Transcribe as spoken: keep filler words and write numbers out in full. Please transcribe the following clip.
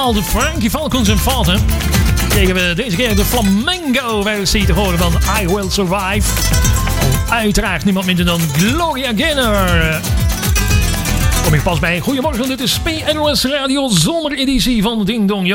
normaal de Frankie Falcons en Vaten. Kregen we deze keer de Flamengo versie te horen van I Will Survive. Uiteraard niemand minder dan Gloria Gaynor. Kom je pas bij. Goedemorgen, dit is P N O S Radio zomereditie van Ding Dong.